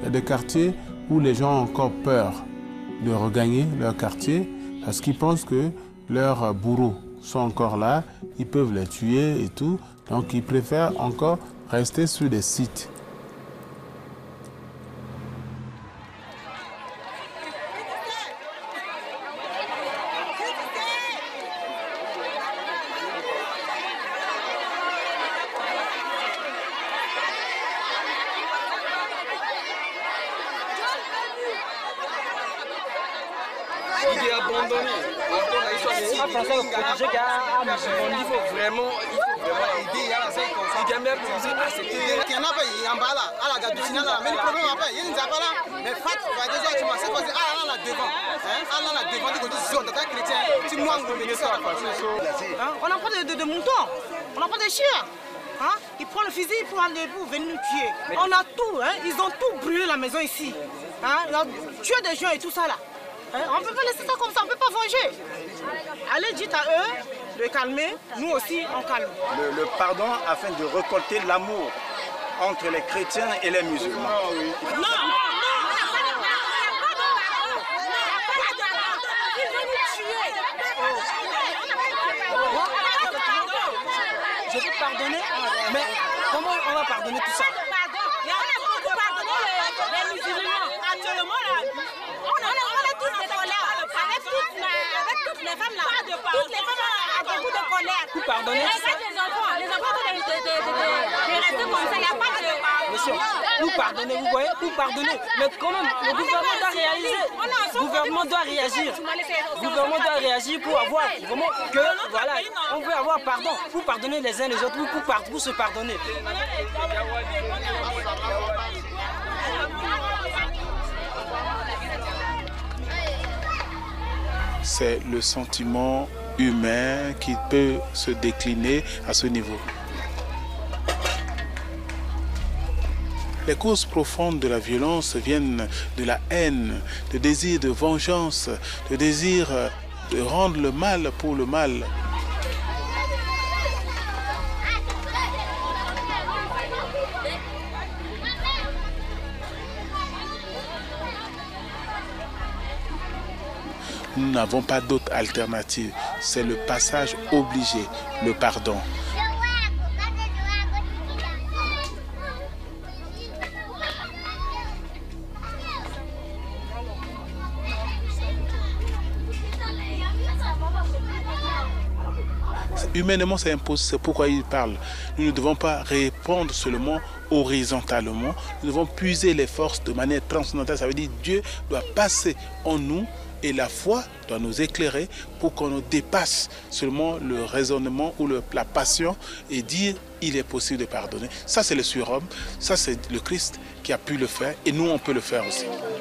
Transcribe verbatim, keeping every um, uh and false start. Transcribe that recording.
Il y a des quartiers où les gens ont encore peur de regagner leur quartier parce qu'ils pensent que leurs bourreaux sont encore là, ils peuvent les tuer et tout. Donc ils préfèrent encore rester sur des sites. Il est abandonné. Il faut vraiment, il faut vraiment aider. Il y a même à accepter. Il y en a pas, il y en a là, à la gadoucine là, mais le problème après, il y en a pas là. Mais Fat va déjà tu m'as c'est passé ah là devant. Hein? Ah là devant du côté zone de chrétien. Tu moi on me dit ça. On n'a pas de, de, de moutons, on n'a pas de chiens. Hein? Ils prennent le fusil pour aller pour venir nous tuer. Mais on a tout, hein? Ils ont tout brûlé la maison ici. Hein? Ils ont tué des gens et tout ça là. Hein? On ne peut pas laisser ça comme ça, on ne peut pas venger. Allez, dites à eux de calmer, nous aussi on calme. Le, le pardon afin de récolter l'amour entre les chrétiens et les musulmans. Non, non, non, ils vont nous tuer. Je vais pardonner, mais comment on va pardonner tout ça? Il y a beaucoup de pardonner les musulmans. Actuellement là, on est tous des colères. Avec toutes, avec toutes les femmes là, toutes les femmes ont beaucoup de colère. Vous pardonnez? Avec les enfants, les enfants de, de, de, de, de rester comme ça, il n'y a pas de... Monsieur, vous pardonnez, vous voyez, vous pardonnez. Mais quand même, le gouvernement doit réaliser. Le gouvernement doit réagir. Le gouvernement doit réagir pour avoir vraiment que, voilà, on veut avoir pardon. Pour pardonner les uns les autres, pour, pour, pour se pardonner. C'est le sentiment humain qui peut se décliner à ce niveau. Les causes profondes de la violence viennent de la haine, de désir de vengeance, de désir de rendre le mal pour le mal. Nous n'avons pas d'autre alternative. C'est le passage obligé, le pardon. Humainement, ça impose, c'est pourquoi il parle. Nous ne devons pas répondre seulement horizontalement. Nous devons puiser les forces de manière transcendantale. Ça veut dire que Dieu doit passer en nous et la foi doit nous éclairer pour qu'on dépasse seulement le raisonnement ou le, la passion et dire il est possible de pardonner. Ça, c'est le surhomme. Ça, c'est le Christ qui a pu le faire et nous, on peut le faire aussi.